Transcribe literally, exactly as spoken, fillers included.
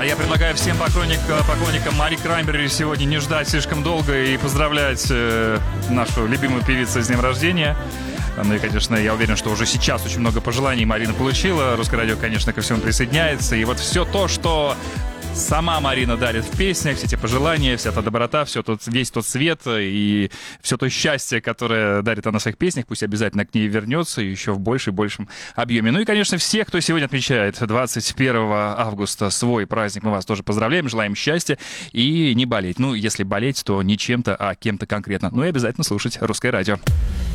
я предлагаю всем поклонник, поклонникам Мари Краймбрери сегодня не ждать слишком долго и поздравлять э, нашу любимую певицу с днем рождения. Ну и, конечно, я уверен, что уже сейчас очень много пожеланий Марина получила. Русское радио, конечно, ко всему присоединяется. И вот все то, что сама Марина дарит в песнях, все те пожелания, вся та доброта, все тот, весь тот свет и все то счастье, которое дарит она в своих песнях, пусть обязательно к ней вернется еще в большем и большем объеме. Ну и, конечно, всех, кто сегодня отмечает двадцать первого августа свой праздник, мы вас тоже поздравляем, желаем счастья и не болеть. Ну, если болеть, то не чем-то, а кем-то конкретно. Ну и обязательно слушать Русское радио.